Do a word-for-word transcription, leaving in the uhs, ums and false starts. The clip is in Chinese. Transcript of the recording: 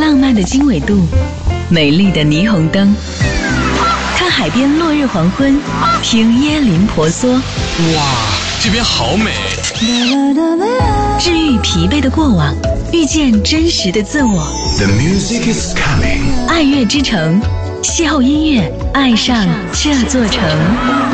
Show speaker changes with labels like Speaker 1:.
Speaker 1: 浪漫的经纬度，美丽的霓虹灯，看海边落日黄昏，听椰林婆娑。
Speaker 2: 哇，这边好美！
Speaker 1: 治愈疲惫的过往，遇见真实的自我。
Speaker 3: The music is coming。
Speaker 1: 爱乐之城，邂逅音乐，爱上这座城。